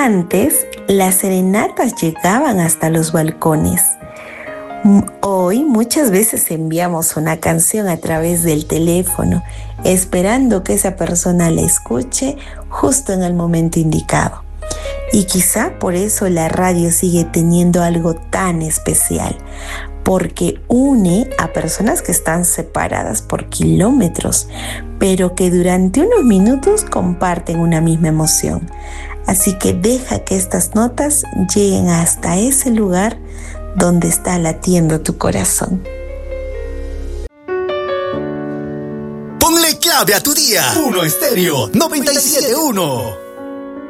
Antes, las serenatas llegaban hasta los balcones. Hoy muchas veces enviamos una canción a través del teléfono, esperando que esa persona la escuche justo en el momento indicado. Y quizá por eso la radio sigue teniendo algo tan especial, porque une a personas que están separadas por kilómetros, pero que durante unos minutos comparten una misma emoción. Así que deja que estas notas lleguen hasta ese lugar donde está latiendo tu corazón. Ponle clave a tu día. 1 Estéreo 97.1.